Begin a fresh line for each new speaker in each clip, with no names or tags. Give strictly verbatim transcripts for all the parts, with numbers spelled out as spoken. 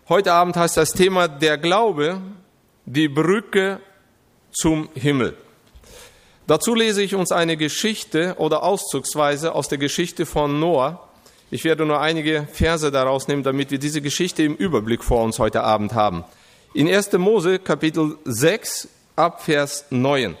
Heute Abend heißt das Thema der Glaube, die Brücke zum Himmel. Dazu lese ich uns eine Geschichte oder auszugsweise aus der Geschichte von Noah. Ich werde nur einige Verse daraus nehmen, damit wir diese Geschichte im Überblick vor uns heute Abend haben. In erster Mose Kapitel sechs ab Vers neun.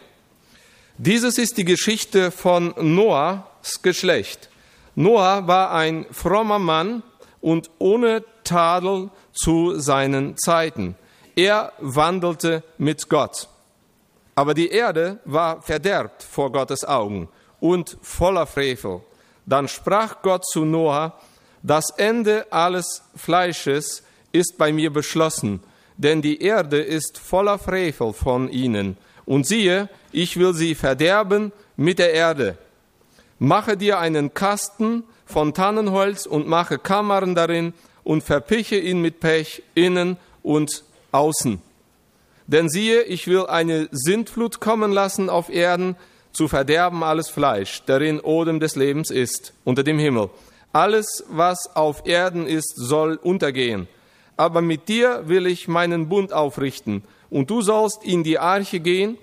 Dieses ist die Geschichte von Noahs Geschlecht. Noah war ein frommer Mann und ohne Tadel zu seinen Zeiten. Er wandelte mit Gott. Aber die Erde war verderbt vor Gottes Augen und voller Frevel. Dann sprach Gott zu Noah: Das Ende alles Fleisches ist bei mir beschlossen, denn die Erde ist voller Frevel von ihnen. Und siehe, ich will sie verderben mit der Erde. Mache dir einen Kasten von Tannenholz und mache Kammern darin und verpiche ihn mit Pech innen und außen. Denn siehe, ich will eine Sintflut kommen lassen auf Erden, zu verderben alles Fleisch, darin Odem des Lebens ist, unter dem Himmel. Alles, was auf Erden ist, soll untergehen. Aber mit dir will ich meinen Bund aufrichten, und du sollst in die Arche gehen,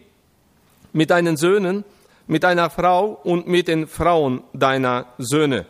mit deinen Söhnen, mit deiner Frau und mit den Frauen deiner Söhne.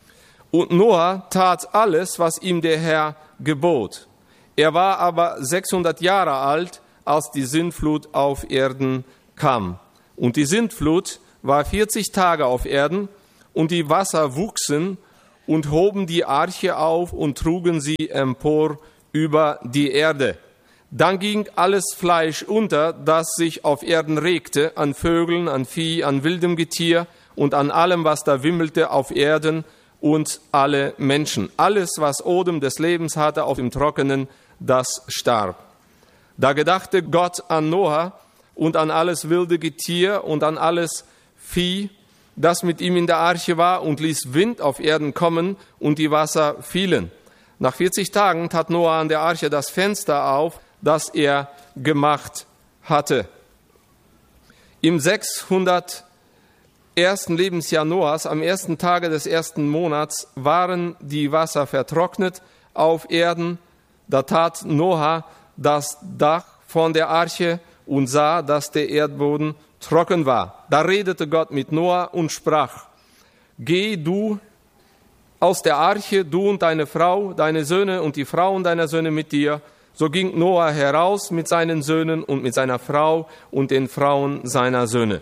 Und Noah tat alles, was ihm der Herr gebot. Er war aber sechshundert Jahre alt, als die Sintflut auf Erden kam. Und die Sintflut war vierzig Tage auf Erden, und die Wasser wuchsen und hoben die Arche auf und trugen sie empor über die Erde. Dann ging alles Fleisch unter, das sich auf Erden regte, an Vögeln, an Vieh, an wildem Getier und an allem, was da wimmelte auf Erden, und alle Menschen. Alles, was Odem des Lebens hatte auf dem Trockenen, das starb. Da gedachte Gott an Noah und an alles wilde Getier und an alles Vieh, das mit ihm in der Arche war, und ließ Wind auf Erden kommen, und die Wasser fielen. Nach vierzig Tagen tat Noah an der Arche das Fenster auf, das er gemacht hatte. Im sechshundertersten Lebensjahr Noahs, am ersten Tage des ersten Monats, waren die Wasser vertrocknet auf Erden. Da tat Noah das Dach von der Arche und sah, dass der Erdboden trocken war. Da redete Gott mit Noah und sprach: Geh du aus der Arche, du und deine Frau, deine Söhne und die Frauen deiner Söhne mit dir. So ging Noah heraus mit seinen Söhnen und mit seiner Frau und den Frauen seiner Söhne.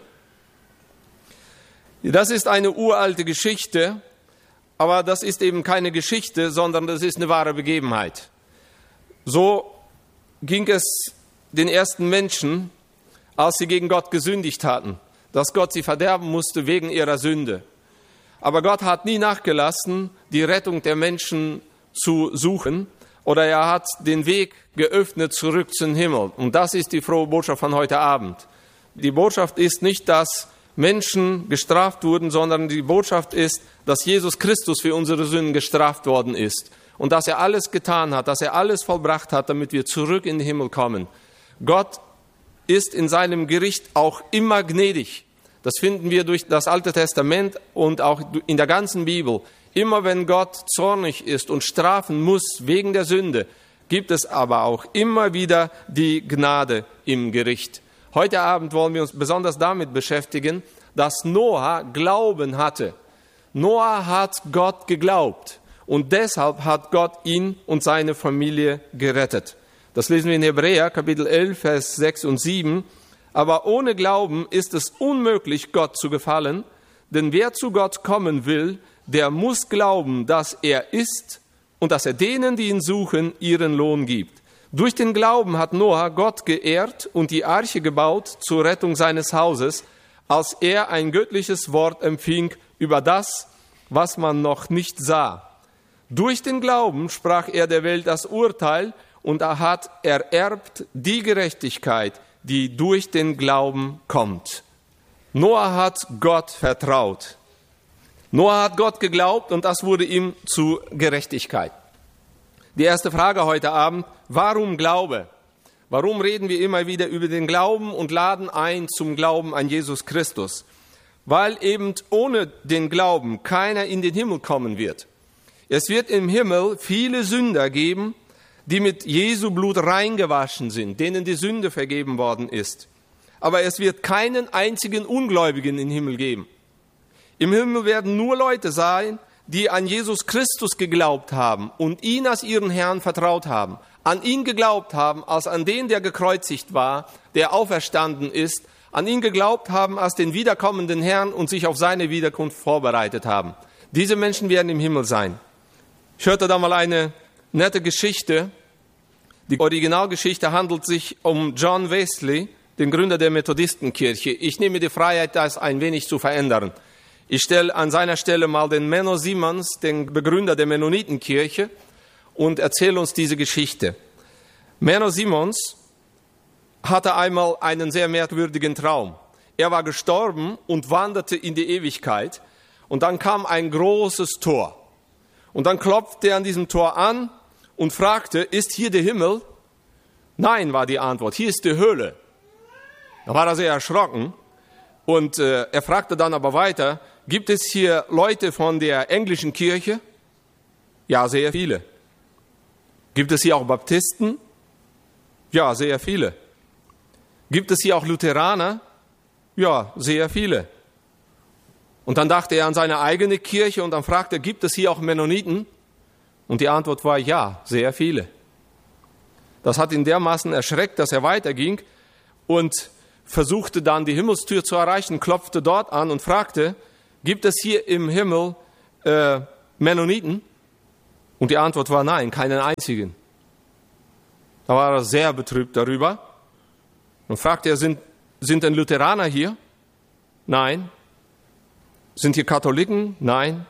Das ist eine uralte Geschichte, aber das ist eben keine Geschichte, sondern das ist eine wahre Begebenheit. So ging es den ersten Menschen, als sie gegen Gott gesündigt hatten, dass Gott sie verderben musste wegen ihrer Sünde. Aber Gott hat nie nachgelassen, die Rettung der Menschen zu suchen, oder er hat den Weg geöffnet zurück zum Himmel. Und das ist die frohe Botschaft von heute Abend. Die Botschaft ist nicht, dass Menschen gestraft wurden, sondern die Botschaft ist, dass Jesus Christus für unsere Sünden gestraft worden ist. Und dass er alles getan hat, dass er alles vollbracht hat, damit wir zurück in den Himmel kommen. Gott ist in seinem Gericht auch immer gnädig. Das finden wir durch das Alte Testament und auch in der ganzen Bibel. Immer wenn Gott zornig ist und strafen muss wegen der Sünde, gibt es aber auch immer wieder die Gnade im Gericht. Heute Abend wollen wir uns besonders damit beschäftigen, dass Noah Glauben hatte. Noah hat Gott geglaubt. Und deshalb hat Gott ihn und seine Familie gerettet. Das lesen wir in Hebräer, Kapitel elf, Vers sechs und sieben. Aber ohne Glauben ist es unmöglich, Gott zu gefallen. Denn wer zu Gott kommen will, der muss glauben, dass er ist und dass er denen, die ihn suchen, ihren Lohn gibt. Durch den Glauben hat Noah Gott geehrt und die Arche gebaut zur Rettung seines Hauses, als er ein göttliches Wort empfing über das, was man noch nicht sah. Durch den Glauben sprach er der Welt das Urteil, und er hat ererbt die Gerechtigkeit, die durch den Glauben kommt. Noah hat Gott vertraut. Noah hat Gott geglaubt, und das wurde ihm zu Gerechtigkeit. Die erste Frage heute Abend: Warum Glaube? Warum reden wir immer wieder über den Glauben und laden ein zum Glauben an Jesus Christus? Weil eben ohne den Glauben keiner in den Himmel kommen wird. Es wird im Himmel viele Sünder geben, die mit Jesu Blut reingewaschen sind, denen die Sünde vergeben worden ist. Aber es wird keinen einzigen Ungläubigen im Himmel geben. Im Himmel werden nur Leute sein, die an Jesus Christus geglaubt haben und ihn als ihren Herrn vertraut haben. An ihn geglaubt haben als an den, der gekreuzigt war, der auferstanden ist. An ihn geglaubt haben als den wiederkommenden Herrn und sich auf seine Wiederkunft vorbereitet haben. Diese Menschen werden im Himmel sein. Ich hörte da mal eine nette Geschichte. Die Originalgeschichte handelt sich um John Wesley, den Gründer der Methodistenkirche. Ich nehme die Freiheit, das ein wenig zu verändern. Ich stelle an seiner Stelle mal den Menno Simons, den Begründer der Mennonitenkirche, und erzähle uns diese Geschichte. Menno Simons hatte einmal einen sehr merkwürdigen Traum. Er war gestorben und wanderte in die Ewigkeit. Und dann kam ein großes Tor. Und dann klopfte er an diesem Tor an und fragte, ist hier der Himmel? Nein, war die Antwort, hier ist die Hölle. Da war er sehr erschrocken. Und äh, er fragte dann aber weiter, gibt es hier Leute von der englischen Kirche? Ja, sehr viele. Gibt es hier auch Baptisten? Ja, sehr viele. Gibt es hier auch Lutheraner? Ja, sehr viele. Und dann dachte er an seine eigene Kirche und dann fragte er, gibt es hier auch Mennoniten? Und die Antwort war ja, sehr viele. Das hat ihn dermaßen erschreckt, dass er weiterging und versuchte dann die Himmelstür zu erreichen, klopfte dort an und fragte, gibt es hier im Himmel äh, Mennoniten? Und die Antwort war nein, keinen einzigen. Da war er sehr betrübt darüber. Und fragte er, sind, sind denn Lutheraner hier? Nein. Sind hier Katholiken? Nein.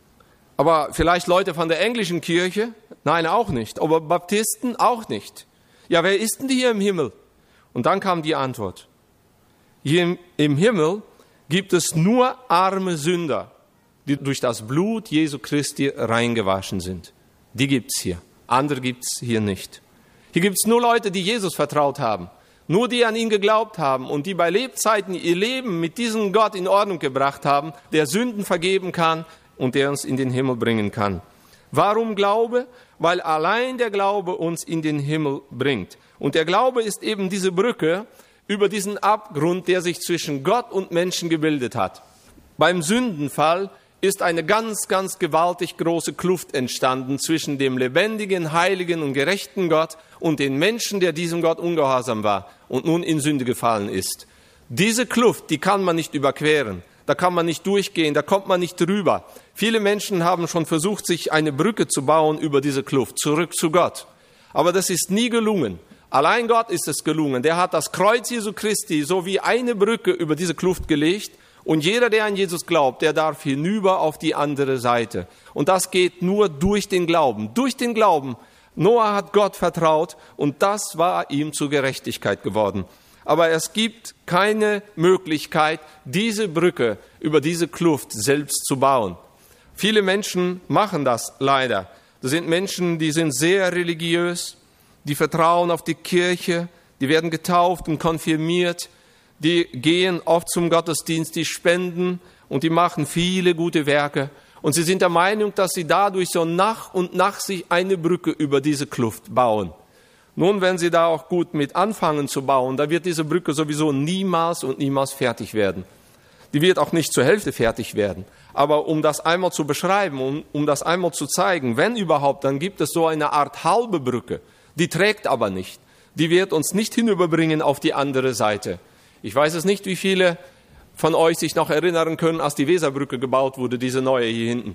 Aber vielleicht Leute von der englischen Kirche? Nein, auch nicht. Aber Baptisten? Auch nicht. Ja, wer ist denn hier im Himmel? Und dann kam die Antwort. Hier im, im Himmel gibt es nur arme Sünder, die durch das Blut Jesu Christi reingewaschen sind. Die gibt's hier. Andere gibt's hier nicht. Hier gibt's nur Leute, die Jesus vertraut haben. Nur die an ihn geglaubt haben und die bei Lebzeiten ihr Leben mit diesem Gott in Ordnung gebracht haben, der Sünden vergeben kann und der uns in den Himmel bringen kann. Warum Glaube? Weil allein der Glaube uns in den Himmel bringt. Und der Glaube ist eben diese Brücke über diesen Abgrund, der sich zwischen Gott und Menschen gebildet hat. Beim Sündenfall ist eine ganz, ganz gewaltig große Kluft entstanden zwischen dem lebendigen, heiligen und gerechten Gott und den Menschen, der diesem Gott ungehorsam war und nun in Sünde gefallen ist. Diese Kluft, die kann man nicht überqueren, da kann man nicht durchgehen, da kommt man nicht drüber. Viele Menschen haben schon versucht, sich eine Brücke zu bauen über diese Kluft, zurück zu Gott. Aber das ist nie gelungen. Allein Gott ist es gelungen. Der hat das Kreuz Jesu Christi so wie eine Brücke über diese Kluft gelegt. Und jeder, der an Jesus glaubt, der darf hinüber auf die andere Seite. Und das geht nur durch den Glauben. Durch den Glauben. Noah hat Gott vertraut und das war ihm zur Gerechtigkeit geworden. Aber es gibt keine Möglichkeit, diese Brücke über diese Kluft selbst zu bauen. Viele Menschen machen das leider. Das sind Menschen, die sind sehr religiös, die vertrauen auf die Kirche, die werden getauft und konfirmiert. Die gehen oft zum Gottesdienst, die spenden und die machen viele gute Werke. Und sie sind der Meinung, dass sie dadurch so nach und nach sich eine Brücke über diese Kluft bauen. Nun, wenn sie da auch gut mit anfangen zu bauen, da wird diese Brücke sowieso niemals und niemals fertig werden. Die wird auch nicht zur Hälfte fertig werden. Aber um das einmal zu beschreiben, um, um das einmal zu zeigen, wenn überhaupt, dann gibt es so eine Art halbe Brücke. Die trägt aber nicht. Die wird uns nicht hinüberbringen auf die andere Seite. Ich weiß es nicht, wie viele von euch sich noch erinnern können, als die Weserbrücke gebaut wurde, diese neue hier hinten.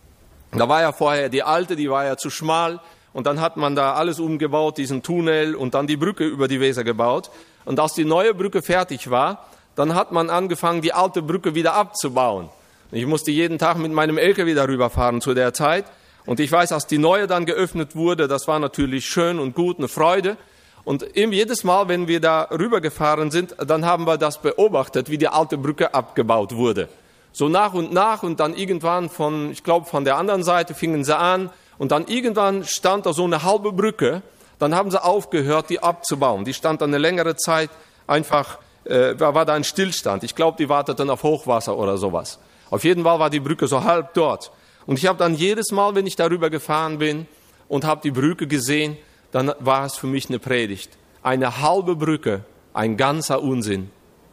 Da war ja vorher die alte, die war ja zu schmal und dann hat man da alles umgebaut, diesen Tunnel und dann die Brücke über die Weser gebaut. Und als die neue Brücke fertig war, dann hat man angefangen, die alte Brücke wieder abzubauen. Ich musste jeden Tag mit meinem L K W darüber fahren zu der Zeit. Und ich weiß, als die neue dann geöffnet wurde, das war natürlich schön und gut, eine Freude. Und eben jedes Mal, wenn wir da rübergefahren sind, dann haben wir das beobachtet, wie die alte Brücke abgebaut wurde. So nach und nach und dann irgendwann von, ich glaube von der anderen Seite fingen sie an und dann irgendwann stand da so eine halbe Brücke. Dann haben sie aufgehört, die abzubauen. Die stand dann eine längere Zeit einfach, äh, war da ein Stillstand. Ich glaube, die warteten auf Hochwasser oder sowas. Auf jeden Fall war die Brücke so halb dort. Und ich habe dann jedes Mal, wenn ich darüber gefahren bin und habe die Brücke gesehen, dann war es für mich eine Predigt. Eine halbe Brücke, ein ganzer Unsinn.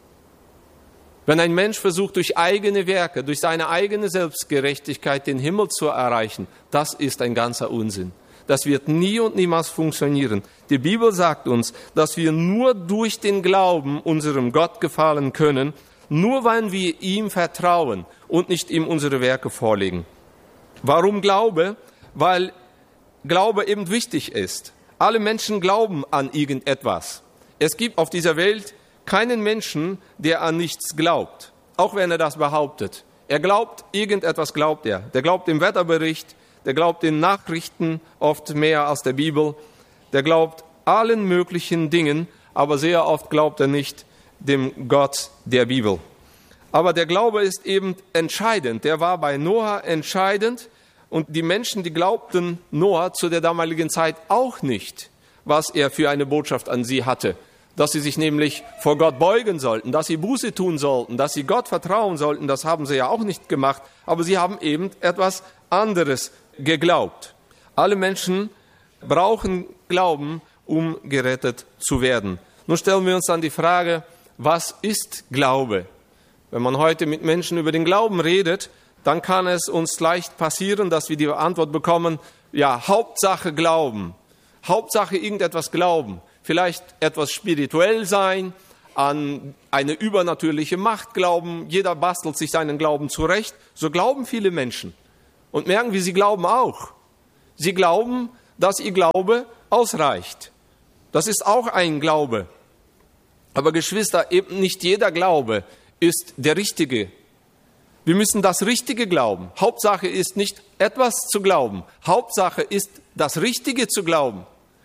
Wenn ein Mensch versucht, durch eigene Werke, durch seine eigene Selbstgerechtigkeit den Himmel zu erreichen, das ist ein ganzer Unsinn. Das wird nie und niemals funktionieren. Die Bibel sagt uns, dass wir nur durch den Glauben unserem Gott gefallen können, nur wenn wir ihm vertrauen und nicht ihm unsere Werke vorlegen. Warum Glaube? Weil Glaube eben wichtig ist. Alle Menschen glauben an irgendetwas. Es gibt auf dieser Welt keinen Menschen, der an nichts glaubt, auch wenn er das behauptet. Er glaubt, irgendetwas glaubt er. Der glaubt dem Wetterbericht, der glaubt den Nachrichten oft mehr als der Bibel, der glaubt allen möglichen Dingen, aber sehr oft glaubt er nicht dem Gott der Bibel. Aber der Glaube ist eben entscheidend. Der war bei Noah entscheidend und die Menschen, die glaubten Noah zu der damaligen Zeit auch nicht, was er für eine Botschaft an sie hatte. Dass sie sich nämlich vor Gott beugen sollten, dass sie Buße tun sollten, dass sie Gott vertrauen sollten, das haben sie ja auch nicht gemacht, aber sie haben eben etwas anderes geglaubt. Alle Menschen brauchen Glauben, um gerettet zu werden. Nun stellen wir uns dann die Frage, was ist Glaube? Wenn man heute mit Menschen über den Glauben redet, dann kann es uns leicht passieren, dass wir die Antwort bekommen, ja, Hauptsache Glauben, Hauptsache irgendetwas glauben. Vielleicht etwas spirituell sein, an eine übernatürliche Macht glauben. Jeder bastelt sich seinen Glauben zurecht. So glauben viele Menschen. Und merken wir, sie glauben auch. Sie glauben, dass ihr Glaube ausreicht. Das ist auch ein Glaube. Aber Geschwister, eben nicht jeder Glaube ist der richtige. Wir müssen das Richtige glauben. Hauptsache ist nicht etwas zu glauben. Hauptsache ist das Richtige zu glauben.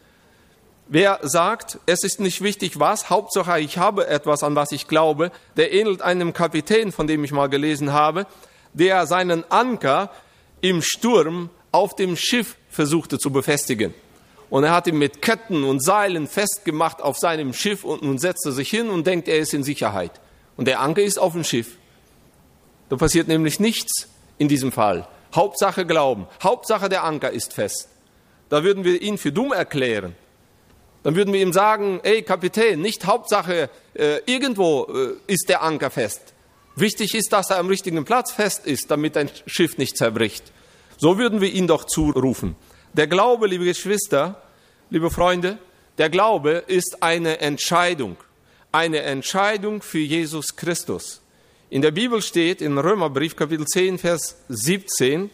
Wer sagt, es ist nicht wichtig was, Hauptsache ich habe etwas, an was ich glaube, der ähnelt einem Kapitän, von dem ich mal gelesen habe, der seinen Anker im Sturm auf dem Schiff versuchte zu befestigen. Und er hat ihn mit Ketten und Seilen festgemacht auf seinem Schiff und nun setzt er sich hin und denkt, er ist in Sicherheit. Und der Anker ist auf dem Schiff. Da passiert nämlich nichts in diesem Fall. Hauptsache Glauben, Hauptsache der Anker ist fest. Da würden wir ihn für dumm erklären. Dann würden wir ihm sagen, ey Kapitän, nicht Hauptsache, äh, irgendwo äh, ist der Anker fest. Wichtig ist, dass er am richtigen Platz fest ist, damit ein Schiff nicht zerbricht. So würden wir ihn doch zurufen. Der Glaube, liebe Geschwister, liebe Freunde, der Glaube ist eine Entscheidung. Eine Entscheidung für Jesus Christus. In der Bibel steht, in Römerbrief, Kapitel zehn, Vers siebzehn,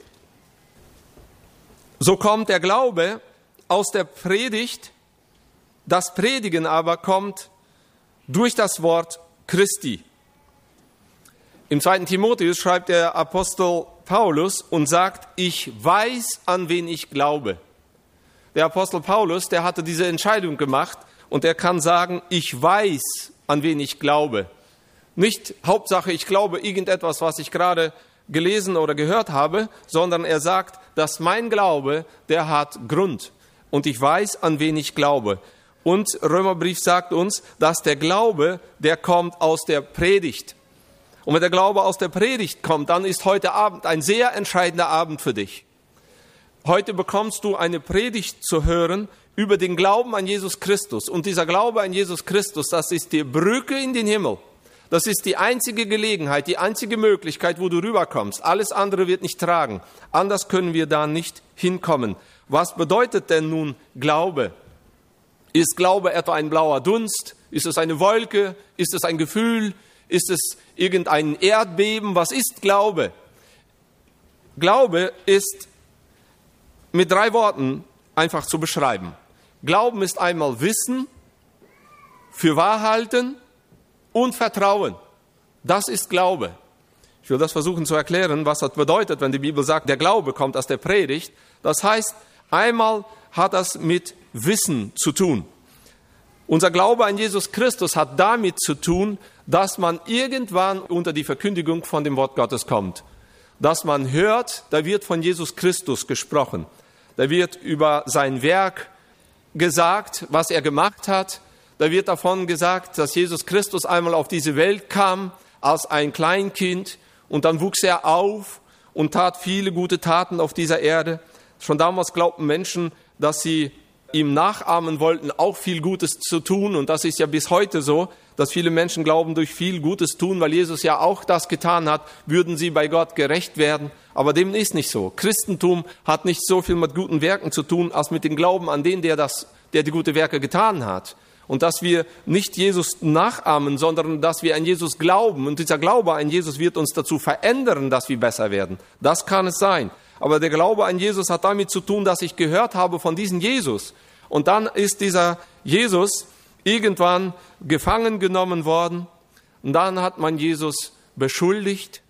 so kommt der Glaube aus der Predigt. Das Predigen aber kommt durch das Wort Christi. Im zweiten Timotheus schreibt der Apostel Paulus und sagt, ich weiß, an wen ich glaube. Der Apostel Paulus, der hatte diese Entscheidung gemacht und er kann sagen, ich weiß, an wen ich glaube. Nicht Hauptsache, ich glaube irgendetwas, was ich gerade gelesen oder gehört habe, sondern er sagt, dass mein Glaube, der hat Grund und ich weiß, an wen ich glaube. Und Römerbrief sagt uns, dass der Glaube, der kommt aus der Predigt. Und wenn der Glaube aus der Predigt kommt, dann ist heute Abend ein sehr entscheidender Abend für dich. Heute bekommst du eine Predigt zu hören über den Glauben an Jesus Christus. Und dieser Glaube an Jesus Christus, das ist die Brücke in den Himmel. Das ist die einzige Gelegenheit, die einzige Möglichkeit, wo du rüberkommst. Alles andere wird nicht tragen. Anders können wir da nicht hinkommen. Was bedeutet denn nun Glaube? Ist Glaube etwa ein blauer Dunst? Ist es eine Wolke? Ist es ein Gefühl? Ist es irgendein Erdbeben? Was ist Glaube? Glaube ist mit drei Worten einfach zu beschreiben. Glauben ist einmal Wissen, für wahr halten und Vertrauen. Das ist Glaube. Ich will das versuchen zu erklären, was das bedeutet, wenn die Bibel sagt, der Glaube kommt aus der Predigt. Das heißt, einmal hat das mit Wissen zu tun. Unser Glaube an Jesus Christus hat damit zu tun, dass man irgendwann unter die Verkündigung von dem Wort Gottes kommt. Dass man hört, da wird von Jesus Christus gesprochen. Da wird über sein Werk gesagt, was er gemacht hat. Da wird davon gesagt, dass Jesus Christus einmal auf diese Welt kam als ein Kleinkind und dann wuchs er auf und tat viele gute Taten auf dieser Erde. Schon damals glaubten Menschen, dass sie ihm nachahmen wollten, auch viel Gutes zu tun. Und das ist ja bis heute so, dass viele Menschen glauben, durch viel Gutes tun, weil Jesus ja auch das getan hat, würden sie bei Gott gerecht werden. Aber dem ist nicht so. Christentum hat nicht so viel mit guten Werken zu tun, als mit dem Glauben an den, der, das, der die guten Werke getan hat. Und dass wir nicht Jesus nachahmen, sondern dass wir an Jesus glauben. Und dieser Glaube an Jesus wird uns dazu verändern, dass wir besser werden. Das kann es sein. Aber der Glaube an Jesus hat damit zu tun, dass ich gehört habe von diesem Jesus. Und dann ist dieser Jesus irgendwann gefangen genommen worden. Und dann hat man Jesus beschuldigt.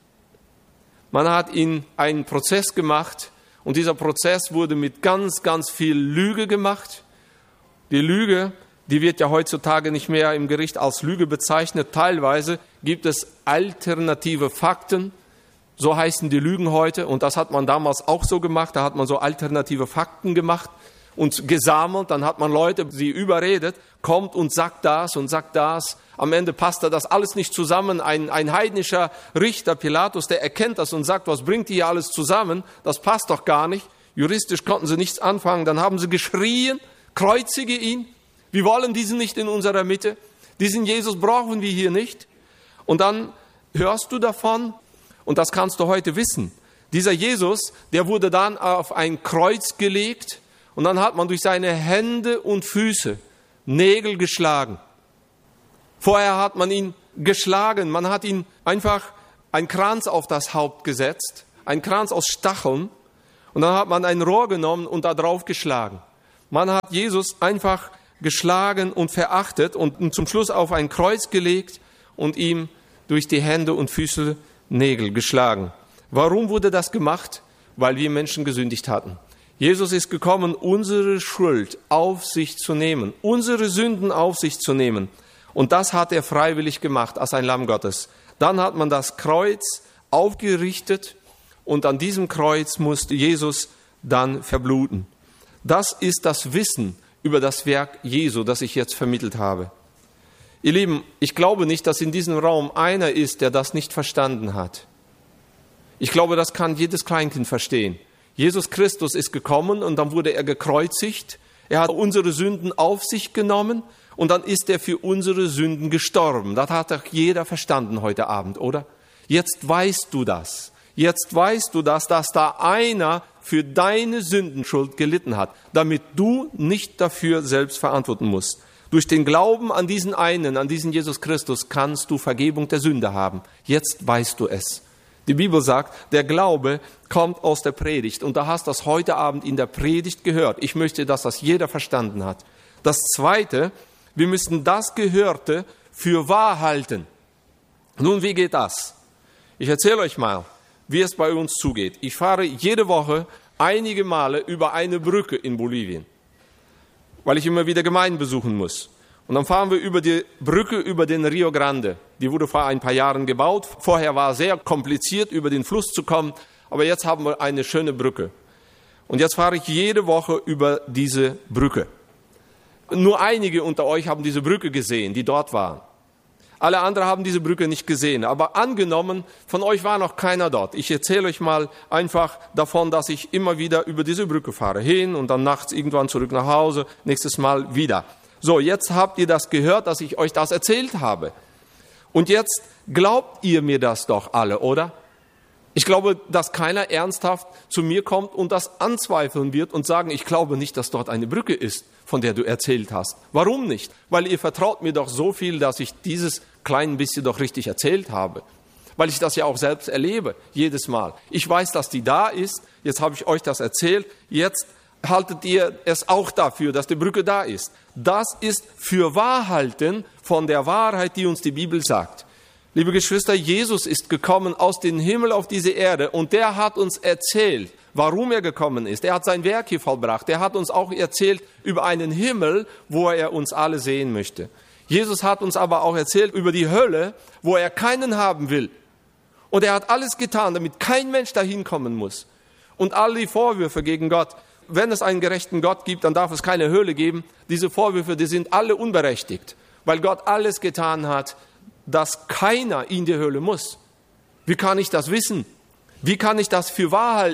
Man hat ihn einen Prozess gemacht. Und dieser Prozess wurde mit ganz, ganz viel Lüge gemacht. Die Lüge, die wird ja heutzutage nicht mehr im Gericht als Lüge bezeichnet. Teilweise gibt es alternative Fakten. So heißen die Lügen heute. Und das hat man damals auch so gemacht. Da hat man so alternative Fakten gemacht und gesammelt. Dann hat man Leute, sie überredet, kommt und sagt das und sagt das. Am Ende passt das alles nicht zusammen. Ein, ein heidnischer Richter, Pilatus, der erkennt das und sagt, was bringt ihr hier alles zusammen? Das passt doch gar nicht. Juristisch konnten sie nichts anfangen. Dann haben sie geschrien, kreuzige ihn. Wir wollen diesen nicht in unserer Mitte. Diesen Jesus brauchen wir hier nicht. Und dann hörst du davon, und das kannst du heute wissen. Dieser Jesus, der wurde dann auf ein Kreuz gelegt und dann hat man durch seine Hände und Füße Nägel geschlagen. Vorher hat man ihn geschlagen, man hat ihn einfach einen Kranz auf das Haupt gesetzt, einen Kranz aus Stacheln, und dann hat man ein Rohr genommen und da drauf geschlagen. Man hat Jesus einfach geschlagen und verachtet und zum Schluss auf ein Kreuz gelegt und ihm durch die Hände und Füße Nägel geschlagen. Warum wurde das gemacht? Weil wir Menschen gesündigt hatten. Jesus ist gekommen, unsere Schuld auf sich zu nehmen, unsere Sünden auf sich zu nehmen. Und das hat er freiwillig gemacht als ein Lamm Gottes. Dann hat man das Kreuz aufgerichtet und an diesem Kreuz musste Jesus dann verbluten. Das ist das Wissen über das Werk Jesu, das ich jetzt vermittelt habe. Ihr Lieben, ich glaube nicht, dass in diesem Raum einer ist, der das nicht verstanden hat. Ich glaube, das kann jedes Kleinkind verstehen. Jesus Christus ist gekommen und dann wurde er gekreuzigt. Er hat unsere Sünden auf sich genommen und dann ist er für unsere Sünden gestorben. Das hat doch jeder verstanden heute Abend, oder? Jetzt weißt du das. Jetzt weißt du das, dass da einer für deine Sündenschuld gelitten hat, damit du nicht dafür selbst verantworten musst. Durch den Glauben an diesen einen, an diesen Jesus Christus, kannst du Vergebung der Sünde haben. Jetzt weißt du es. Die Bibel sagt, der Glaube kommt aus der Predigt. Und du hast das heute Abend in der Predigt gehört. Ich möchte, dass das jeder verstanden hat. Das Zweite, wir müssen das Gehörte für wahr halten. Nun, wie geht das? Ich erzähle euch mal, wie es bei uns zugeht. Ich fahre jede Woche einige Male über eine Brücke in Bolivien, weil ich immer wieder Gemeinden besuchen muss. Und dann fahren wir über die Brücke über den Rio Grande. Die wurde vor ein paar Jahren gebaut. Vorher war es sehr kompliziert, über den Fluss zu kommen. Aber jetzt haben wir eine schöne Brücke. Und jetzt fahre ich jede Woche über diese Brücke. Nur einige unter euch haben diese Brücke gesehen, die dort waren. Alle anderen haben diese Brücke nicht gesehen. Aber angenommen, von euch war noch keiner dort. Ich erzähle euch mal einfach davon, dass ich immer wieder über diese Brücke fahre. Hin und dann nachts irgendwann zurück nach Hause, nächstes Mal wieder. So, jetzt habt ihr das gehört, dass ich euch das erzählt habe. Und jetzt glaubt ihr mir das doch alle, oder? Ich glaube, dass keiner ernsthaft zu mir kommt und das anzweifeln wird und sagen, ich glaube nicht, dass dort eine Brücke ist, von der du erzählt hast. Warum nicht? Weil ihr vertraut mir doch so viel, dass ich dieses kleine bisschen doch richtig erzählt habe. Weil ich das ja auch selbst erlebe, jedes Mal. Ich weiß, dass die da ist, jetzt habe ich euch das erzählt, jetzt haltet ihr es auch dafür, dass die Brücke da ist. Das ist für Wahrhalten von der Wahrheit, die uns die Bibel sagt. Liebe Geschwister, Jesus ist gekommen aus dem Himmel auf diese Erde und der hat uns erzählt, warum er gekommen ist. Er hat sein Werk hier vollbracht. Er hat uns auch erzählt über einen Himmel, wo er uns alle sehen möchte. Jesus hat uns aber auch erzählt über die Hölle, wo er keinen haben will. Und er hat alles getan, damit kein Mensch dahin kommen muss. Und all die Vorwürfe gegen Gott, wenn es einen gerechten Gott gibt, dann darf es keine Hölle geben. Diese Vorwürfe, die sind alle unberechtigt, weil Gott alles getan hat, dass keiner in die Hölle muss. Wie kann ich das wissen? Wie kann ich das für wahr halten?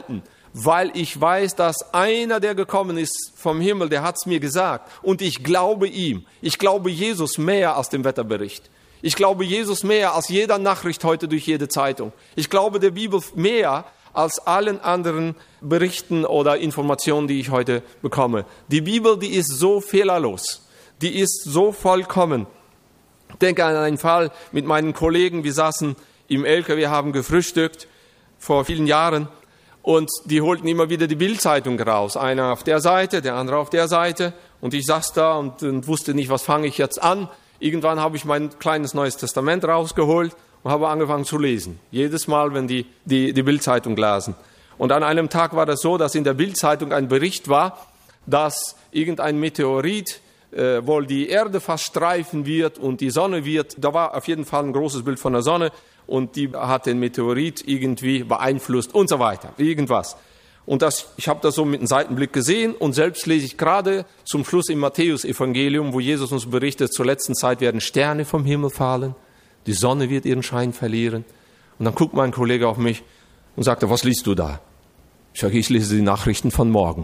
weil ich weiß, dass einer, der gekommen ist vom Himmel, der hat es mir gesagt. Und ich glaube ihm. Ich glaube Jesus mehr als dem Wetterbericht. Ich glaube Jesus mehr als jeder Nachricht heute durch jede Zeitung. Ich glaube der Bibel mehr als allen anderen Berichten oder Informationen, die ich heute bekomme. Die Bibel, die ist so fehlerlos. Die ist so vollkommen. Ich denke an einen Fall mit meinen Kollegen. Wir saßen im L K W, haben gefrühstückt vor vielen Jahren. Und die holten immer wieder die Bildzeitung raus. Einer auf der Seite, der andere auf der Seite. Und ich saß da und, und wusste nicht, was fange ich jetzt an. Irgendwann habe ich mein kleines Neues Testament rausgeholt und habe angefangen zu lesen. Jedes Mal, wenn die, die, die Bildzeitung lasen. Und an einem Tag war das so, dass in der Bildzeitung ein Bericht war, dass irgendein Meteorit äh, wohl die Erde fast streifen wird und die Sonne wird. Da war auf jeden Fall ein großes Bild von der Sonne und die hat den Meteorit irgendwie beeinflusst und so weiter. Irgendwas. Und das, ich habe das so mit einem Seitenblick gesehen und selbst lese ich gerade zum Schluss im Matthäus-Evangelium, wo Jesus uns berichtet, zur letzten Zeit werden Sterne vom Himmel fallen, die Sonne wird ihren Schein verlieren. Und dann guckt mein Kollege auf mich und sagte, was liest du da? Ich sage, ich lese die Nachrichten von morgen.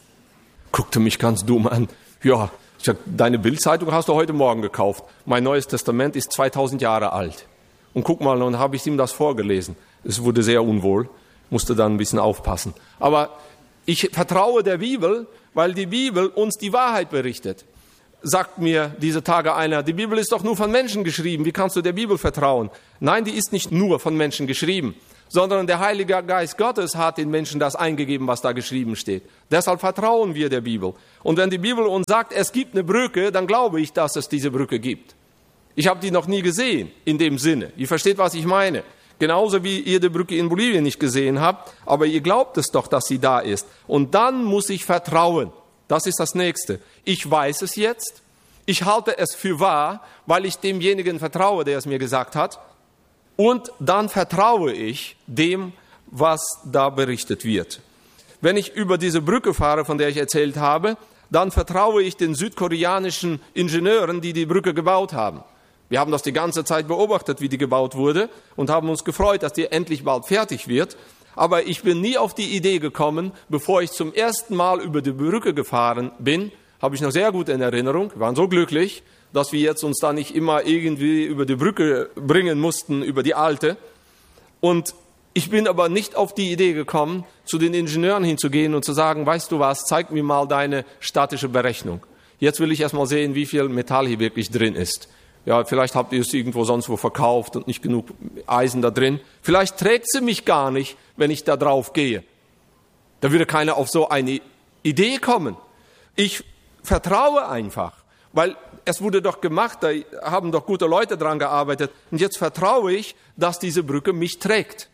Guckte mich ganz dumm an. Ja, ich sage, deine Bildzeitung hast du heute Morgen gekauft. Mein Neues Testament ist zweitausend Jahre alt. Und guck mal, dann habe ich ihm das vorgelesen. Es wurde sehr unwohl. Musste dann ein bisschen aufpassen. Aber ich vertraue der Bibel, weil die Bibel uns die Wahrheit berichtet. Sagt mir diese Tage einer, die Bibel ist doch nur von Menschen geschrieben. Wie kannst du der Bibel vertrauen? Nein, die ist nicht nur von Menschen geschrieben, sondern der Heilige Geist Gottes hat den Menschen das eingegeben, was da geschrieben steht. Deshalb vertrauen wir der Bibel. Und wenn die Bibel uns sagt, es gibt eine Brücke, dann glaube ich, dass es diese Brücke gibt. Ich habe die noch nie gesehen, in dem Sinne. Ihr versteht, was ich meine. Genauso wie ihr die Brücke in Bolivien nicht gesehen habt, aber ihr glaubt es doch, dass sie da ist. Und dann muss ich vertrauen. Das ist das Nächste. Ich weiß es jetzt. Ich halte es für wahr, weil ich demjenigen vertraue, der es mir gesagt hat. Und dann vertraue ich dem, was da berichtet wird. Wenn ich über diese Brücke fahre, von der ich erzählt habe, dann vertraue ich den südkoreanischen Ingenieuren, die die Brücke gebaut haben. Wir haben das die ganze Zeit beobachtet, wie die gebaut wurde und haben uns gefreut, dass die endlich bald fertig wird. Aber ich bin nie auf die Idee gekommen, bevor ich zum ersten Mal über die Brücke gefahren bin, habe ich noch sehr gut in Erinnerung, wir waren so glücklich, dass wir jetzt uns da nicht immer irgendwie über die Brücke bringen mussten, über die alte. Und ich bin aber nicht auf die Idee gekommen, zu den Ingenieuren hinzugehen und zu sagen, weißt du was, zeig mir mal deine statische Berechnung. Jetzt will ich erst mal sehen, wie viel Metall hier wirklich drin ist. Ja, vielleicht habt ihr es irgendwo sonst wo verkauft und nicht genug Eisen da drin. Vielleicht trägt sie mich gar nicht, wenn ich da drauf gehe. Da würde keiner auf so eine Idee kommen. Ich vertraue einfach, weil es wurde doch gemacht, da haben doch gute Leute dran gearbeitet. Und jetzt vertraue ich, dass diese Brücke mich trägt.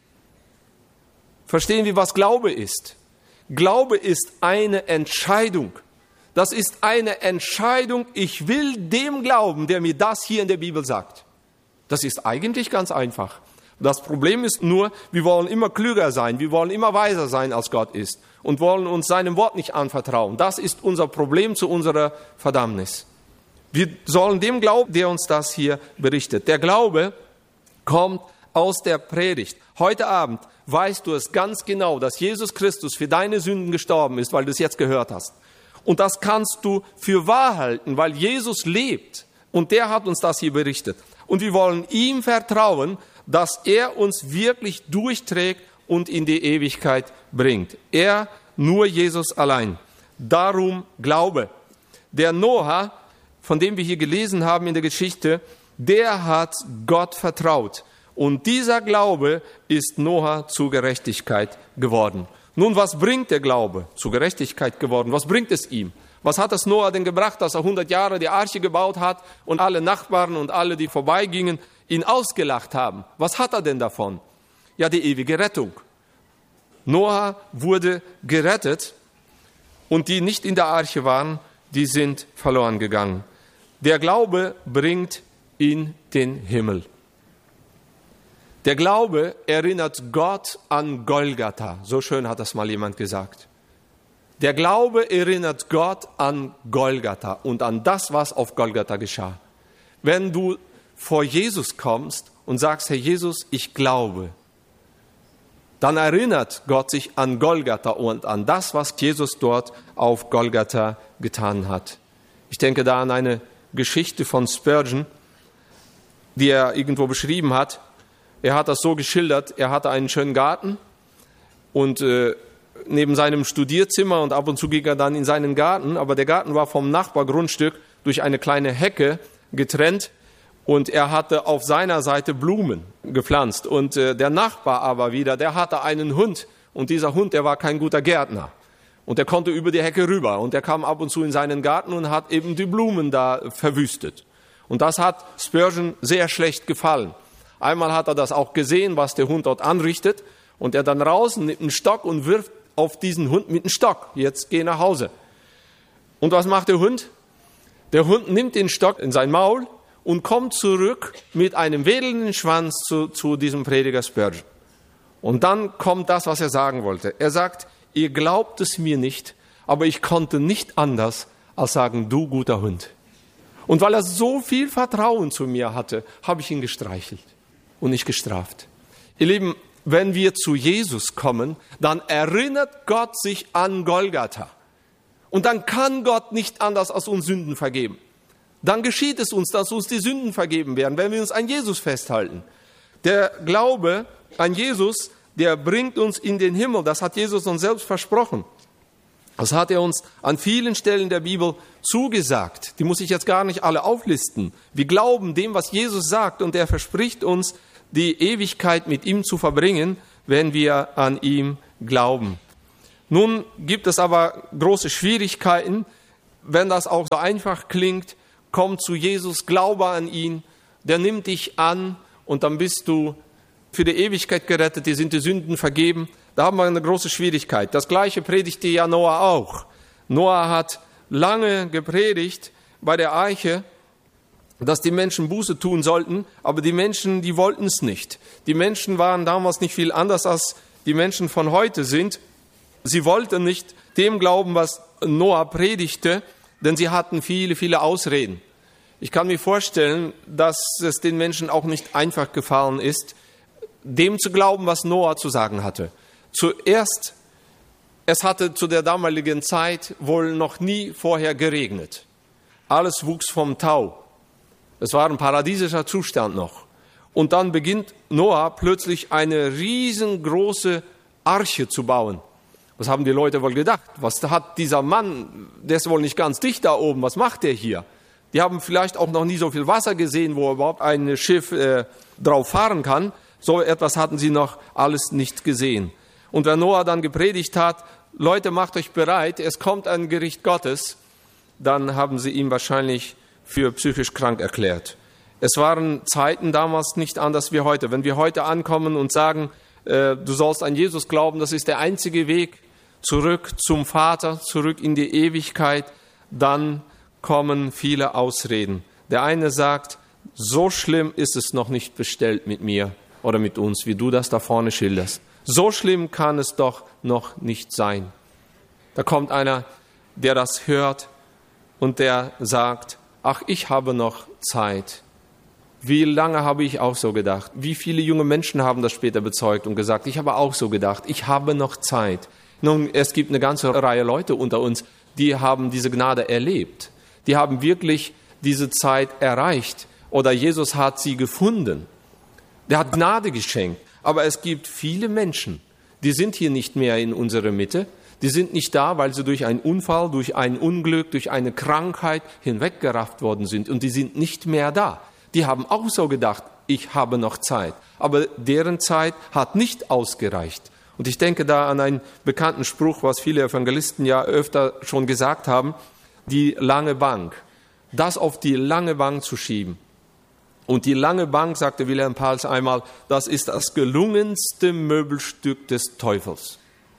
Verstehen wir, was Glaube ist? Glaube ist eine Entscheidung. Das ist eine Entscheidung, ich will dem glauben, der mir das hier in der Bibel sagt. Das ist eigentlich ganz einfach. Das Problem ist nur, wir wollen immer klüger sein, wir wollen immer weiser sein, als Gott ist und wollen uns seinem Wort nicht anvertrauen. Das ist unser Problem zu unserer Verdammnis. Wir sollen dem glauben, der uns das hier berichtet. Der Glaube kommt aus der Predigt. Heute Abend weißt du es ganz genau, dass Jesus Christus für deine Sünden gestorben ist, weil du es jetzt gehört hast. Und das kannst du für wahr halten, weil Jesus lebt. Und der hat uns das hier berichtet. Und wir wollen ihm vertrauen, dass er uns wirklich durchträgt und in die Ewigkeit bringt. Er, nur Jesus allein. Darum Glaube. Der Noah, von dem wir hier gelesen haben in der Geschichte, der hat Gott vertraut. Und dieser Glaube ist Noah zur Gerechtigkeit geworden. Nun, was bringt der Glaube? Zur Gerechtigkeit geworden. Was bringt es ihm? Was hat es Noah denn gebracht, dass er hundert Jahre die Arche gebaut hat und alle Nachbarn und alle, die vorbeigingen, ihn ausgelacht haben? Was hat er denn davon? Ja, die ewige Rettung. Noah wurde gerettet und die nicht in der Arche waren, die sind verloren gegangen. Der Glaube bringt in den Himmel. Der Glaube erinnert Gott an Golgatha. So schön hat das mal jemand gesagt. Der Glaube erinnert Gott an Golgatha und an das, was auf Golgatha geschah. Wenn du vor Jesus kommst und sagst, Herr Jesus, ich glaube, dann erinnert Gott sich an Golgatha und an das, was Jesus dort auf Golgatha getan hat. Ich denke da an eine Geschichte von Spurgeon, die er irgendwo beschrieben hat. Er hat das so geschildert, er hatte einen schönen Garten und äh, neben seinem Studierzimmer und ab und zu ging er dann in seinen Garten, aber der Garten war vom Nachbargrundstück durch eine kleine Hecke getrennt und er hatte auf seiner Seite Blumen gepflanzt und äh, der Nachbar aber wieder, der hatte einen Hund und dieser Hund, der war kein guter Gärtner und der konnte über die Hecke rüber und der kam ab und zu in seinen Garten und hat eben die Blumen da verwüstet. Und das hat Spurgeon sehr schlecht gefallen. Einmal hat er das auch gesehen, was der Hund dort anrichtet und er dann raus, nimmt einen Stock und wirft auf diesen Hund mit einem Stock. Jetzt geh nach Hause. Und was macht der Hund? Der Hund nimmt den Stock in sein Maul und kommt zurück mit einem wedelnden Schwanz zu, zu diesem Prediger Spurgeon. Und dann kommt das, was er sagen wollte. Er sagt, ihr glaubt es mir nicht, aber ich konnte nicht anders als sagen, du guter Hund. Und weil er so viel Vertrauen zu mir hatte, habe ich ihn gestreichelt und nicht gestraft. Ihr Lieben, wenn wir zu Jesus kommen, dann erinnert Gott sich an Golgatha. Und dann kann Gott nicht anders als uns Sünden vergeben. Dann geschieht es uns, dass uns die Sünden vergeben werden, wenn wir uns an Jesus festhalten. Der Glaube an Jesus, der bringt uns in den Himmel. Das hat Jesus uns selbst versprochen. Das hat er uns an vielen Stellen der Bibel zugesagt. Die muss ich jetzt gar nicht alle auflisten. Wir glauben dem, was Jesus sagt, und er verspricht uns, die Ewigkeit mit ihm zu verbringen, wenn wir an ihm glauben. Nun gibt es aber große Schwierigkeiten. Wenn das auch so einfach klingt, komm zu Jesus, glaube an ihn, der nimmt dich an und dann bist du für die Ewigkeit gerettet, dir sind die Sünden vergeben. Da haben wir eine große Schwierigkeit. Das Gleiche predigte ja Noah auch. Noah hat lange gepredigt bei der Arche, dass die Menschen Buße tun sollten, aber die Menschen, die wollten es nicht. Die Menschen waren damals nicht viel anders, als die Menschen von heute sind. Sie wollten nicht dem glauben, was Noah predigte, denn sie hatten viele, viele Ausreden. Ich kann mir vorstellen, dass es den Menschen auch nicht einfach gefallen ist, dem zu glauben, was Noah zu sagen hatte. Zuerst, es hatte zu der damaligen Zeit wohl noch nie vorher geregnet. Alles wuchs vom Tau. Es war ein paradiesischer Zustand noch. Und dann beginnt Noah plötzlich eine riesengroße Arche zu bauen. Was haben die Leute wohl gedacht? Was hat dieser Mann, der ist wohl nicht ganz dicht da oben, was macht der hier? Die haben vielleicht auch noch nie so viel Wasser gesehen, wo überhaupt ein Schiff äh, drauf fahren kann. So etwas hatten sie noch alles nicht gesehen. Und wenn Noah dann gepredigt hat, Leute, macht euch bereit, es kommt ein Gericht Gottes, dann haben sie ihn wahrscheinlich für psychisch krank erklärt. Es waren Zeiten damals nicht anders wie heute. Wenn wir heute ankommen und sagen, äh, du sollst an Jesus glauben, das ist der einzige Weg zurück zum Vater, zurück in die Ewigkeit, dann kommen viele Ausreden. Der eine sagt, so schlimm ist es noch nicht bestellt mit mir oder mit uns, wie du das da vorne schilderst. So schlimm kann es doch noch nicht sein. Da kommt einer, der das hört und der sagt, ach, ich habe noch Zeit. Wie lange habe ich auch so gedacht? Wie viele junge Menschen haben das später bezeugt und gesagt, ich habe auch so gedacht, ich habe noch Zeit. Nun, es gibt eine ganze Reihe Leute unter uns, die haben diese Gnade erlebt. Die haben wirklich diese Zeit erreicht oder Jesus hat sie gefunden. Der hat Gnade geschenkt. Aber es gibt viele Menschen, die sind hier nicht mehr in unserer Mitte. Die sind nicht da, weil sie durch einen Unfall, durch ein Unglück, durch eine Krankheit hinweggerafft worden sind. Und die sind nicht mehr da. Die haben auch so gedacht, ich habe noch Zeit. Aber deren Zeit hat nicht ausgereicht. Und ich denke da an einen bekannten Spruch, was viele Evangelisten ja öfter schon gesagt haben, die lange Bank. Das auf die lange Bank zu schieben. Und die lange Bank, sagte Wilhelm Pals einmal, das ist das gelungenste Möbelstück des Teufels.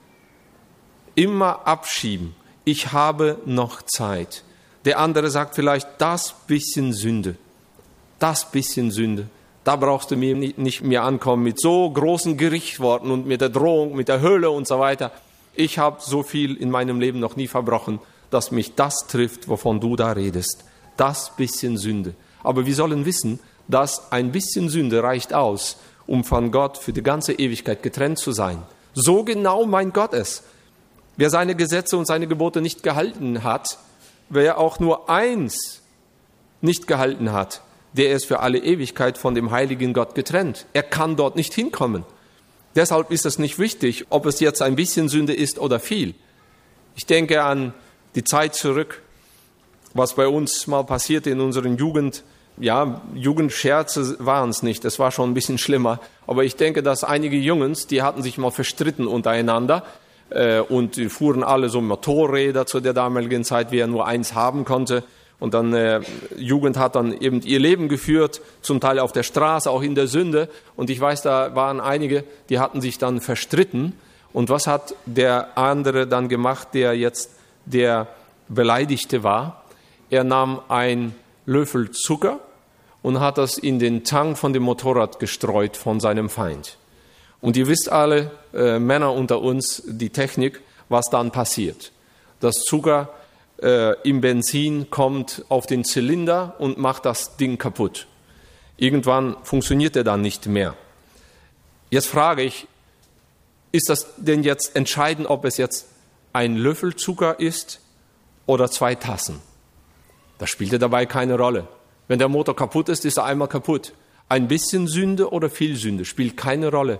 Immer abschieben. Ich habe noch Zeit. Der andere sagt vielleicht, das bisschen Sünde. Das bisschen Sünde. Da brauchst du mir nicht mehr ankommen mit so großen Gerichtsworten und mit der Drohung, mit der Hölle und so weiter. Ich habe so viel in meinem Leben noch nie verbrochen, dass mich das trifft, wovon du da redest. Das bisschen Sünde. Aber wir sollen wissen, dass ein bisschen Sünde reicht aus, um von Gott für die ganze Ewigkeit getrennt zu sein. So genau meint Gott es. Wer seine Gesetze und seine Gebote nicht gehalten hat, wer auch nur eins nicht gehalten hat, der ist für alle Ewigkeit von dem heiligen Gott getrennt. Er kann dort nicht hinkommen. Deshalb ist es nicht wichtig, ob es jetzt ein bisschen Sünde ist oder viel. Ich denke an die Zeit zurück, was bei uns mal passierte in unserer Jugend. Ja, Jugendscherze waren es nicht, es war schon ein bisschen schlimmer. Aber ich denke, dass einige Jungs, die hatten sich mal verstritten untereinander äh, und die fuhren alle so Motorräder zu der damaligen Zeit, wie er nur eins haben konnte. Und dann, äh, Jugend hat dann eben ihr Leben geführt, zum Teil auf der Straße, auch in der Sünde. Und ich weiß, da waren einige, die hatten sich dann verstritten. Und was hat der andere dann gemacht, der jetzt der Beleidigte war? Er nahm ein Löffel Zucker und hat das in den Tank von dem Motorrad gestreut von seinem Feind. Und ihr wisst alle, äh, Männer unter uns, die Technik, was dann passiert. Das Zucker äh, im Benzin kommt auf den Zylinder und macht das Ding kaputt. Irgendwann funktioniert er dann nicht mehr. Jetzt frage ich, ist das denn jetzt entscheidend, ob es jetzt ein Löffel Zucker ist oder zwei Tassen? Das spielte dabei keine Rolle. Wenn der Motor kaputt ist, ist er einmal kaputt. Ein bisschen Sünde oder viel Sünde spielt keine Rolle.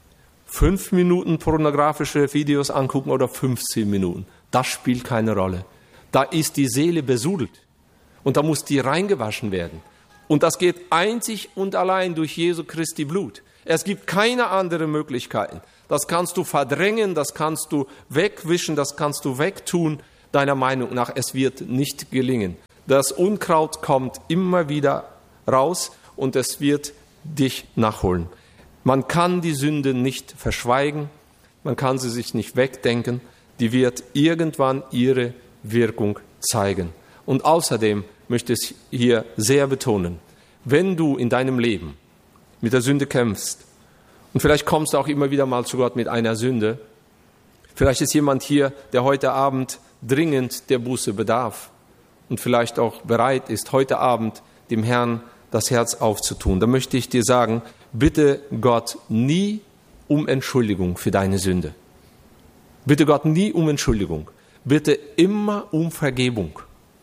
Fünf Minuten pornografische Videos angucken oder fünfzehn Minuten, das spielt keine Rolle. Da ist die Seele besudelt und da muss die reingewaschen werden. Und das geht einzig und allein durch Jesu Christi Blut. Es gibt keine anderen Möglichkeiten. Das kannst du verdrängen, das kannst du wegwischen, das kannst du wegtun. Deiner Meinung nach, es wird nicht gelingen. Das Unkraut kommt immer wieder raus und es wird dich nachholen. Man kann die Sünde nicht verschweigen, man kann sie sich nicht wegdenken, die wird irgendwann ihre Wirkung zeigen. Und außerdem möchte ich hier sehr betonen, wenn du in deinem Leben mit der Sünde kämpfst und vielleicht kommst du auch immer wieder mal zu Gott mit einer Sünde, vielleicht ist jemand hier, der heute Abend dringend der Buße bedarf und vielleicht auch bereit ist, heute Abend dem Herrn das Herz aufzutun. Da möchte ich dir sagen, bitte Gott nie um Entschuldigung für deine Sünde. Bitte Gott nie um Entschuldigung. Bitte immer um Vergebung.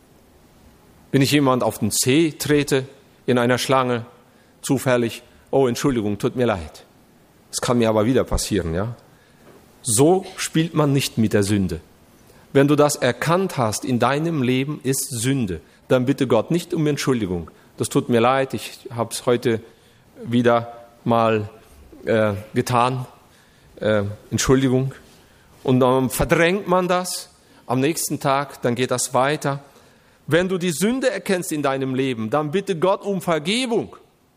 Wenn ich jemand auf den Zeh trete, in einer Schlange, zufällig, oh, Entschuldigung, tut mir leid. Das kann mir aber wieder passieren, ja. So spielt man nicht mit der Sünde. Wenn du das erkannt hast, in deinem Leben ist Sünde, dann bitte Gott nicht um Entschuldigung. Das tut mir leid, ich habe es heute wieder mal äh, getan. Äh, Entschuldigung. Und dann verdrängt man das. Am nächsten Tag, dann geht das weiter. Wenn du die Sünde erkennst in deinem Leben, dann bitte Gott um Vergebung.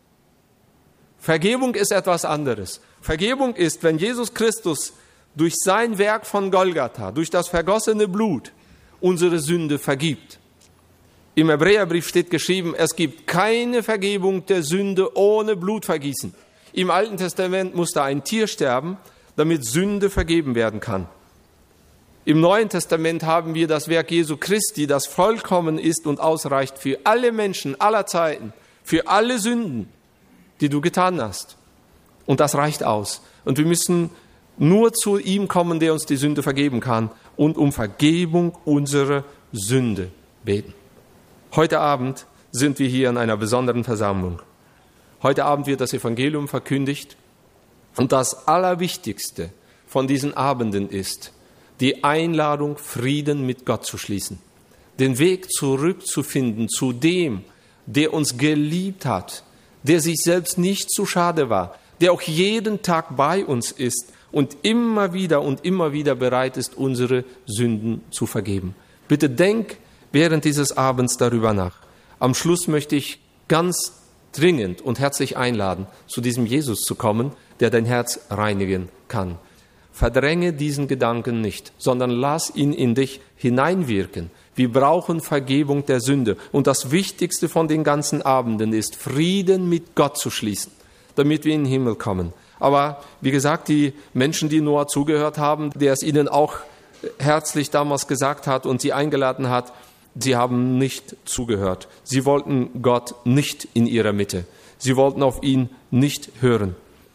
Vergebung ist etwas anderes. Vergebung ist, wenn Jesus Christus durch sein Werk von Golgatha, durch das vergossene Blut, unsere Sünde vergibt. Im Hebräerbrief steht geschrieben, es gibt keine Vergebung der Sünde ohne Blutvergießen. Im Alten Testament musste ein Tier sterben, damit Sünde vergeben werden kann. Im Neuen Testament haben wir das Werk Jesu Christi, das vollkommen ist und ausreicht für alle Menschen aller Zeiten, für alle Sünden, die du getan hast. Und das reicht aus. Und wir müssen nur zu ihm kommen, der uns die Sünde vergeben kann und um Vergebung unserer Sünde beten. Heute Abend sind wir hier in einer besonderen Versammlung. Heute Abend wird das Evangelium verkündigt. Und das Allerwichtigste von diesen Abenden ist, die Einladung, Frieden mit Gott zu schließen. Den Weg zurückzufinden zu dem, der uns geliebt hat, der sich selbst nicht zu schade war, der auch jeden Tag bei uns ist und immer wieder und immer wieder bereit ist, unsere Sünden zu vergeben. Bitte denk während dieses Abends darüber nach. Am Schluss möchte ich ganz dringend und herzlich einladen, zu diesem Jesus zu kommen, der dein Herz reinigen kann. Verdränge diesen Gedanken nicht, sondern lass ihn in dich hineinwirken. Wir brauchen Vergebung der Sünde. Und das Wichtigste von den ganzen Abenden ist, Frieden mit Gott zu schließen, damit wir in den Himmel kommen. Aber wie gesagt, die Menschen, die Noah zugehört haben, der es ihnen auch herzlich damals gesagt hat und sie eingeladen hat, sie haben nicht zugehört. Sie wollten Gott nicht in ihrer Mitte. Sie wollten auf ihn nicht hören.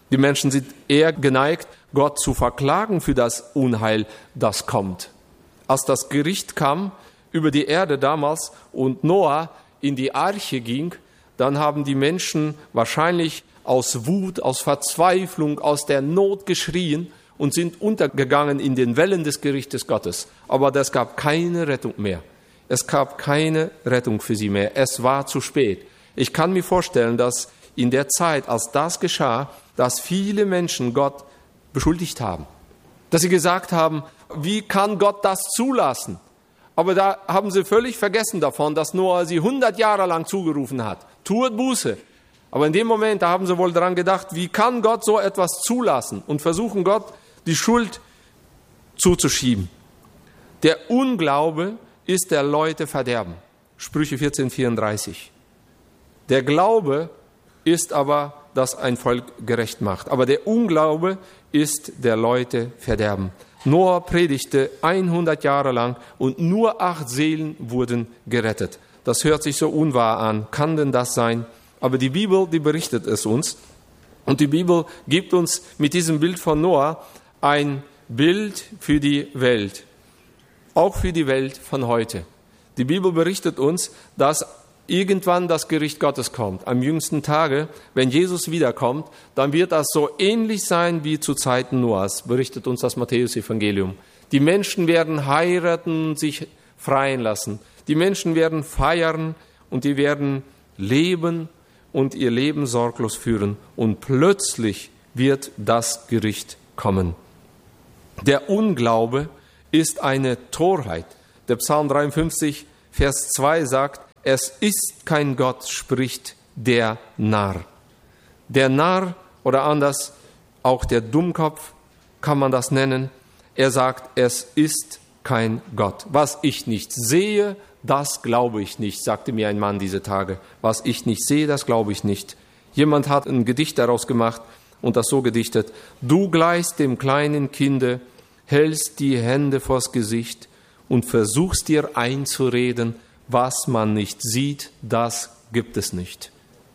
Die Menschen sind eher geneigt, Gott zu verklagen für das Unheil, das kommt. Als das Gericht kam über die Erde damals und Noah in die Arche ging, dann haben die Menschen wahrscheinlich aus Wut, aus Verzweiflung, aus der Not geschrien und sind untergegangen in den Wellen des Gerichtes Gottes. Aber es gab keine Rettung mehr. Es gab keine Rettung für sie mehr. Es war zu spät. Ich kann mir vorstellen, dass in der Zeit, als das geschah, dass viele Menschen Gott beschuldigt haben. Dass sie gesagt haben, wie kann Gott das zulassen? Aber da haben sie völlig vergessen davon, dass Noah sie hundert Jahre lang zugerufen hat. Tuet Buße. Aber in dem Moment, da haben sie wohl daran gedacht, wie kann Gott so etwas zulassen? Und versuchen Gott die Schuld zuzuschieben. Der Unglaube ist der Leute Verderben. Sprüche vierzehn vierunddreißig. Der Glaube ist aber, das ein Volk gerecht macht. Aber der Unglaube ist der Leute Verderben. Noah predigte hundert Jahre lang und nur acht Seelen wurden gerettet. Das hört sich so unwahr an. Kann denn das sein? Aber die Bibel, die berichtet es uns. Und die Bibel gibt uns mit diesem Bild von Noah ein Bild für die Welt. Auch für die Welt von heute. Die Bibel berichtet uns, dass irgendwann das Gericht Gottes kommt. Am jüngsten Tage, wenn Jesus wiederkommt, dann wird das so ähnlich sein wie zu Zeiten Noahs, berichtet uns das Matthäus-Evangelium. Die Menschen werden heiraten und sich freien lassen. Die Menschen werden feiern und die werden leben und ihr Leben sorglos führen. Und plötzlich wird das Gericht kommen. Der Unglaube ist eine Torheit. Der Psalm dreiundfünfzig, Vers zwei sagt, es ist kein Gott, spricht der Narr. Der Narr oder anders auch der Dummkopf kann man das nennen. Er sagt, es ist kein Gott. Was ich nicht sehe, das glaube ich nicht, sagte mir ein Mann diese Tage. Was ich nicht sehe, das glaube ich nicht. Jemand hat ein Gedicht daraus gemacht und das so gedichtet. Du gleichst dem kleinen Kinde, hältst die Hände vors Gesicht und versuchst dir einzureden, was man nicht sieht, das gibt es nicht.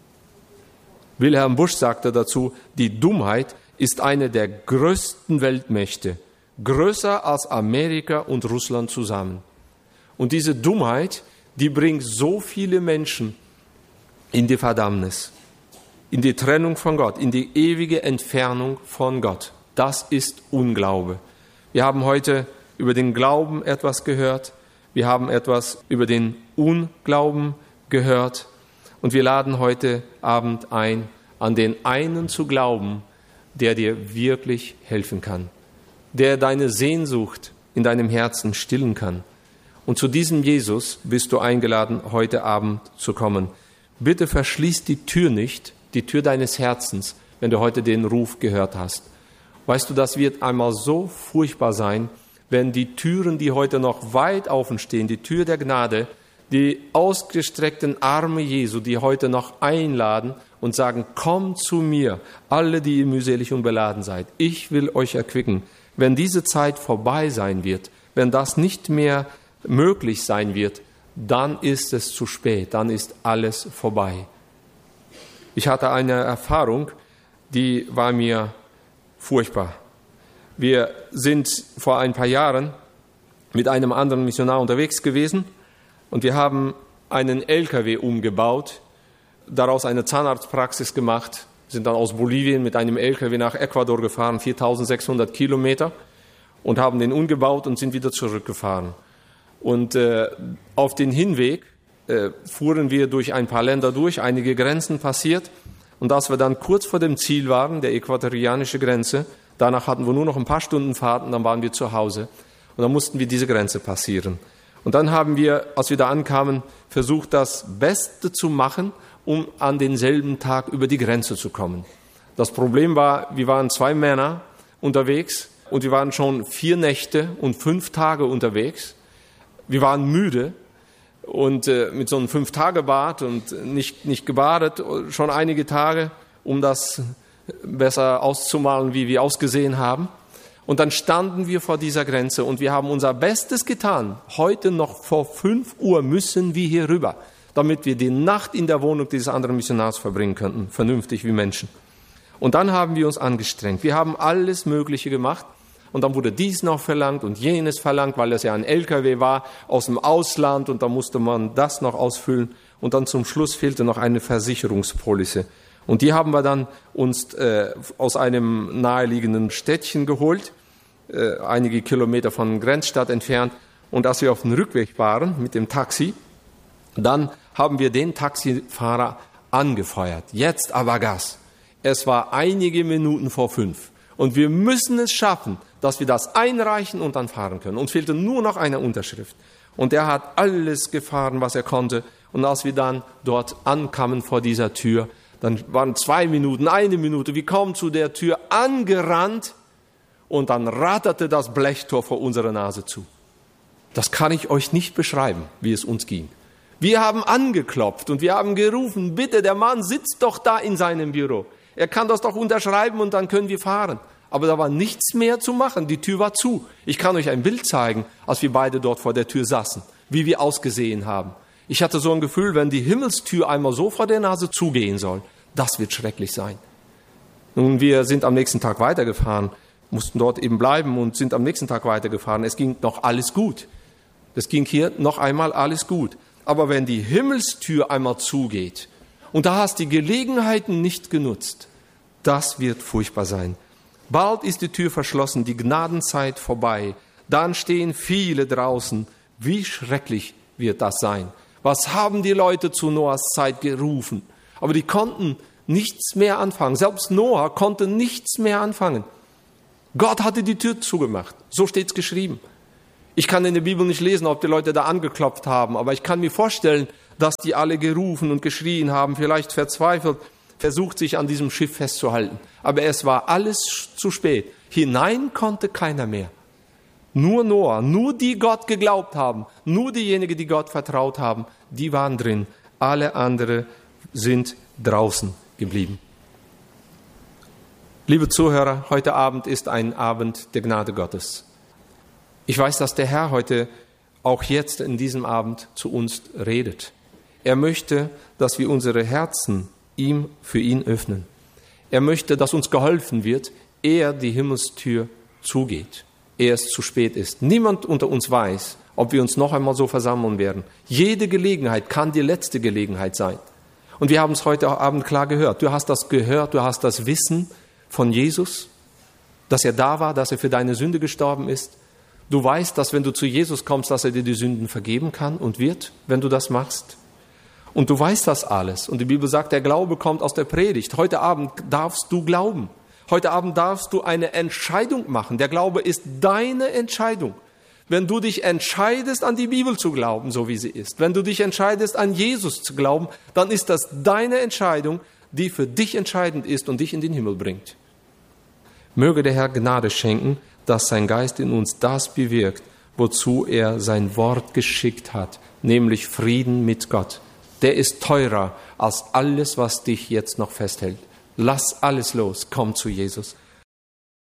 Wilhelm Busch sagte dazu, die Dummheit ist eine der größten Weltmächte, größer als Amerika und Russland zusammen. Und diese Dummheit, die bringt so viele Menschen in die Verdammnis, in die Trennung von Gott, in die ewige Entfernung von Gott. Das ist Unglaube. Wir haben heute über den Glauben etwas gehört. Wir haben etwas über den Unglauben gehört und wir laden heute Abend ein, an den einen zu glauben, der dir wirklich helfen kann, der deine Sehnsucht in deinem Herzen stillen kann. Und zu diesem Jesus bist du eingeladen, heute Abend zu kommen. Bitte verschließ die Tür nicht, die Tür deines Herzens, wenn du heute den Ruf gehört hast. Weißt du, das wird einmal so furchtbar sein, wenn die Türen, die heute noch weit offen stehen, die Tür der Gnade, die ausgestreckten Arme Jesu, die heute noch einladen und sagen, kommt zu mir, alle, die ihr mühselig und beladen seid. Ich will euch erquicken. Wenn diese Zeit vorbei sein wird, wenn das nicht mehr möglich sein wird, dann ist es zu spät, dann ist alles vorbei. Ich hatte eine Erfahrung, die war mir furchtbar. Wir sind vor ein paar Jahren mit einem anderen Missionar unterwegs gewesen und wir haben einen L K W umgebaut, daraus eine Zahnarztpraxis gemacht, sind dann aus Bolivien mit einem L K W nach Ecuador gefahren, viertausendsechshundert Kilometer und haben den umgebaut und sind wieder zurückgefahren. Und äh, auf den Hinweg äh, fuhren wir durch ein paar Länder durch, einige Grenzen passiert und als wir dann kurz vor dem Ziel waren, der äquatorianische Grenze, danach hatten wir nur noch ein paar Stunden Fahrt und dann waren wir zu Hause. Und dann mussten wir diese Grenze passieren. Und dann haben wir, als wir da ankamen, versucht, das Beste zu machen, um an denselben Tag über die Grenze zu kommen. Das Problem war, wir waren zwei Männer unterwegs und wir waren schon vier Nächte und fünf Tage unterwegs. Wir waren müde und äh, mit so einem Fünf-Tage-Bad und nicht, nicht gebadet, schon einige Tage, um das besser auszumalen, wie wir ausgesehen haben. Und dann standen wir vor dieser Grenze und wir haben unser Bestes getan. Heute noch vor fünf Uhr müssen wir hier rüber, damit wir die Nacht in der Wohnung dieses anderen Missionars verbringen könnten, vernünftig wie Menschen. Und dann haben wir uns angestrengt. Wir haben alles Mögliche gemacht. Und dann wurde dies noch verlangt und jenes verlangt, weil es ja ein L K W war aus dem Ausland. Und da musste man das noch ausfüllen. Und dann zum Schluss fehlte noch eine Versicherungspolice. Und die haben wir dann uns äh, aus einem naheliegenden Städtchen geholt, äh, einige Kilometer von Grenzstadt entfernt. Und als wir auf dem Rückweg waren mit dem Taxi, dann haben wir den Taxifahrer angefeuert. Jetzt aber Gas. Es war einige Minuten vor fünf. Und wir müssen es schaffen, dass wir das einreichen und dann fahren können. Uns fehlte nur noch eine Unterschrift. Und er hat alles gefahren, was er konnte. Und als wir dann dort ankamen vor dieser Tür, dann waren zwei Minuten, eine Minute, wir kamen zu der Tür angerannt und dann ratterte das Blechtor vor unserer Nase zu. Das kann ich euch nicht beschreiben, wie es uns ging. Wir haben angeklopft und wir haben gerufen, bitte, der Mann sitzt doch da in seinem Büro. Er kann das doch unterschreiben und dann können wir fahren. Aber da war nichts mehr zu machen, die Tür war zu. Ich kann euch ein Bild zeigen, als wir beide dort vor der Tür saßen, wie wir ausgesehen haben. Ich hatte so ein Gefühl, wenn die Himmelstür einmal so vor der Nase zugehen soll, das wird schrecklich sein. Nun, wir sind am nächsten Tag weitergefahren, mussten dort eben bleiben und sind am nächsten Tag weitergefahren. Es ging noch alles gut. Es ging hier noch einmal alles gut. Aber wenn die Himmelstür einmal zugeht und da hast die Gelegenheiten nicht genutzt, das wird furchtbar sein. Bald ist die Tür verschlossen, die Gnadenzeit vorbei. Dann stehen viele draußen. Wie schrecklich wird das sein? Was haben die Leute zu Noahs Zeit gerufen? Aber die konnten nichts mehr anfangen. Selbst Noah konnte nichts mehr anfangen. Gott hatte die Tür zugemacht. So steht es geschrieben. Ich kann in der Bibel nicht lesen, ob die Leute da angeklopft haben, aber ich kann mir vorstellen, dass die alle gerufen und geschrien haben, vielleicht verzweifelt, versucht sich an diesem Schiff festzuhalten. Aber es war alles zu spät. Hinein konnte keiner mehr. Nur Noah, nur die Gott geglaubt haben, nur diejenigen, die Gott vertraut haben, die waren drin. Alle anderen sind draußen geblieben. Liebe Zuhörer, heute Abend ist ein Abend der Gnade Gottes. Ich weiß, dass der Herr heute auch jetzt in diesem Abend zu uns redet. Er möchte, dass wir unsere Herzen ihm für ihn öffnen. Er möchte, dass uns geholfen wird, ehe die Himmelstür zugeht, ehe es zu spät ist. Niemand unter uns weiß, ob wir uns noch einmal so versammeln werden. Jede Gelegenheit kann die letzte Gelegenheit sein. Und wir haben es heute Abend klar gehört. Du hast das gehört, du hast das Wissen von Jesus, dass er da war, dass er für deine Sünde gestorben ist. Du weißt, dass wenn du zu Jesus kommst, dass er dir die Sünden vergeben kann und wird, wenn du das machst. Und du weißt das alles. Und die Bibel sagt, der Glaube kommt aus der Predigt. Heute Abend darfst du glauben. Heute Abend darfst du eine Entscheidung machen. Der Glaube ist deine Entscheidung. Wenn du dich entscheidest, an die Bibel zu glauben, so wie sie ist, wenn du dich entscheidest, an Jesus zu glauben, dann ist das deine Entscheidung, die für dich entscheidend ist und dich in den Himmel bringt. Möge der Herr Gnade schenken, dass sein Geist in uns das bewirkt, wozu er sein Wort geschickt hat, nämlich Frieden mit Gott. Der ist teurer als alles, was dich jetzt noch festhält. Lass alles los, komm zu Jesus.